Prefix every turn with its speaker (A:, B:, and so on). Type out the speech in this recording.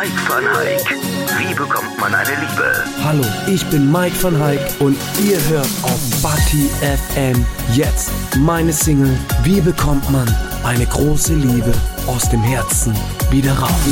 A: Mike van Hayk. Wie bekommt man eine Liebe?
B: Hallo, ich bin Mike van Hayk und ihr hört auf Bati FM jetzt meine Single Wie bekommt man eine große Liebe aus dem Herzen wieder raus.